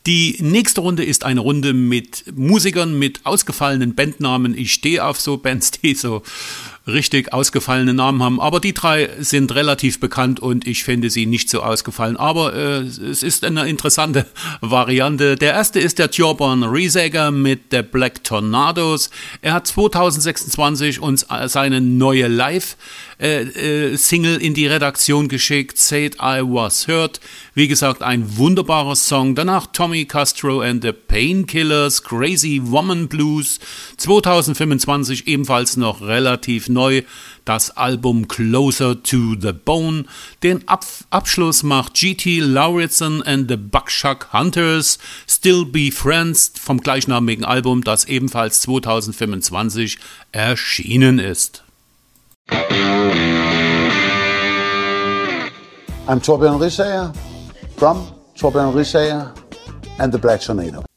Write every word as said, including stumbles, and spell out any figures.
Die nächste Runde ist eine Runde mit Musikern mit ausgefallenen Bandnamen. Ich stehe auf so Bands, die so richtig ausgefallene Namen haben, aber die drei sind relativ bekannt und ich finde sie nicht so ausgefallen, aber äh, es ist eine interessante Variante. Der erste ist der Thorborn Riesager mit der Black Tornadoes. Er hat zwanzig sechsundzwanzig uns seine neue Live-Single in die Redaktion geschickt, Said I Was Hurt. Wie gesagt, ein wunderbarer Song. Danach Tommy Castro and the Painkillers, Crazy Woman Blues. zwanzig fünfundzwanzig ebenfalls noch relativ neu, das Album Closer to the Bone. Den Ab- Abschluss macht G T Lauritsen and the Buckshuck Hunters, Still Be Friends vom gleichnamigen Album, das ebenfalls zwanzig fünfundzwanzig erschienen ist. I'm Thorborn Riesager from Thorborn Riesager and the Black Tornado.